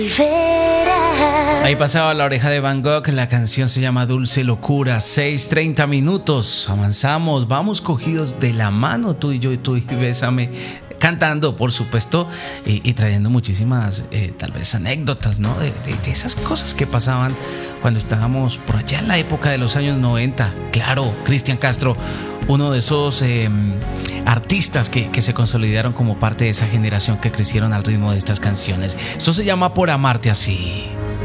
Ahí pasaba La Oreja de Van Gogh, la canción se llama Dulce Locura. 6:30 minutos, avanzamos, vamos cogidos de la mano tú y yo, y tú y Bésame, cantando, por supuesto, y trayendo muchísimas, tal vez, anécdotas, ¿no? De esas cosas que pasaban cuando estábamos por allá en la época de los años 90. Claro, Cristian Castro, uno de esos artistas que se consolidaron como parte de esa generación que crecieron al ritmo de estas canciones. Esto se llama Por Amarte Así.